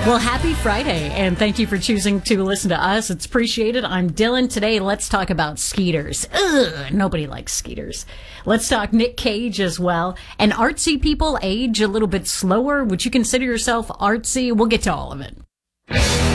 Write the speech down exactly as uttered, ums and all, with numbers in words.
Well, happy Friday, and thank you for choosing to listen to us. It's appreciated. I'm Dylan. Today, let's talk about skeeters. Ugh, nobody likes skeeters. Let's talk Nick Cage as well. And artsy people age a little bit slower. Would you consider yourself artsy? We'll get to all of it.